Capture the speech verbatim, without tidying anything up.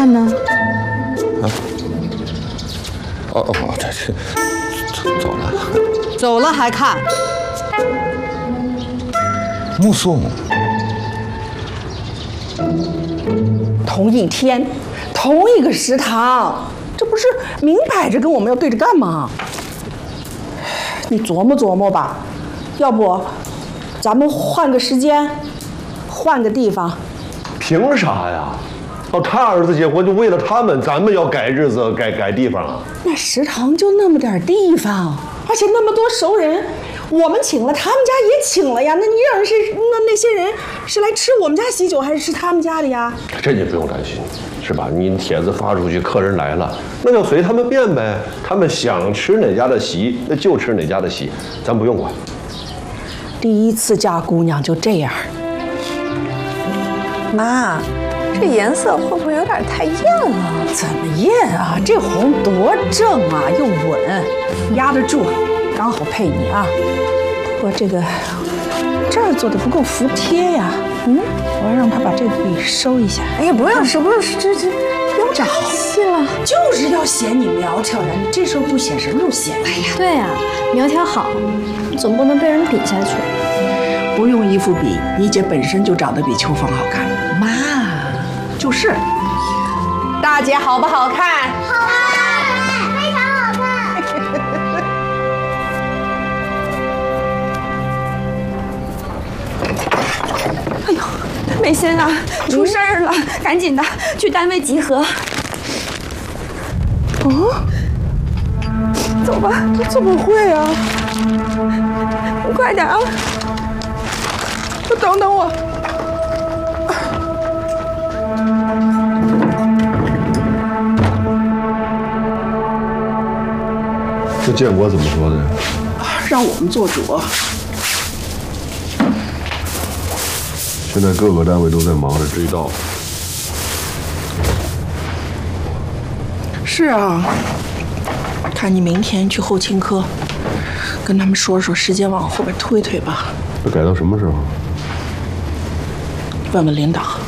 看呢？ 啊？哦哦哦，这是走了。 走了还看？ 目送。 同一天，同一个食堂，这不是明摆着跟我们要对着干吗？你琢磨琢磨吧，要不咱们换个时间，换个地方。 凭啥呀？哦，他儿子结婚就为了他们，咱们要改日子、改改地方啊？ 那食堂就那么点地方，而且那么多熟人，我们请了，他们家也请了呀。那你让人是那那些人是来吃我们家喜酒，还是吃他们家的呀？ 这你不用担心，是吧？你帖子发出去，客人来了，那就随他们便呗。他们想吃哪家的席，那就吃哪家的席，咱不用管。 第一次嫁姑娘就这样。 妈，这颜色会不会有点太艳了？ 怎么艳啊？这红多正啊，又稳，压得住，刚好配你啊。不过这个这儿做的不够服帖呀。嗯，我要让他把这个笔收一下。 哎呀，不用收，不用收，这这不用找细了。 就是要显你苗条呀，你这时候不显什么时候显？哎呀， 对呀、啊，苗条好，总不能被人比下去。 不用衣服比，你姐本身就长得比秋芳好看。妈，就是。大姐好不好看？ 好看，非常好看。 哎呦，美心啊，出事儿了，赶紧的去单位集合。 哦，走吧，怎么会啊？ 你快点啊！ 等等我。 这建国怎么说的呀？ 让我们做主。 现在各个单位都在忙着追悼。 是啊，看你明天去后勤科，跟他们说说，时间往后边推推吧。 这改到什么时候？ 问问领导。